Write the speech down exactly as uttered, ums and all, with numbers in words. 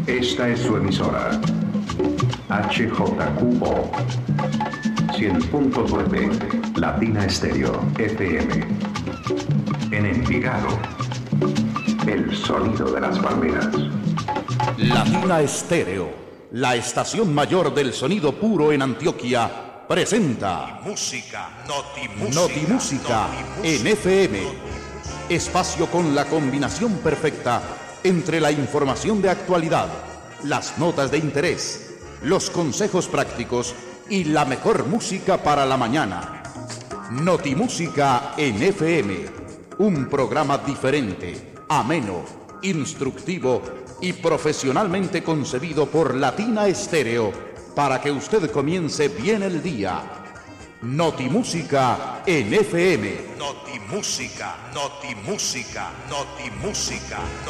Esta es su emisora. H J Q O cien punto nueve Latina Estéreo F M. En Envigado, el sonido de las palmeras. Latina Estéreo, la estación mayor del sonido puro en Antioquia, presenta Música, Notimúsica, Notimúsica en F M. Espacio con la combinación perfecta entre la información de actualidad, las notas de interés, los consejos prácticos y la mejor música para la mañana. Notimúsica en F M, un programa diferente, ameno, instructivo y profesionalmente concebido por Latina Estéreo para que usted comience bien el día. Notimúsica en F M. Notimúsica, Notimúsica, Notimúsica.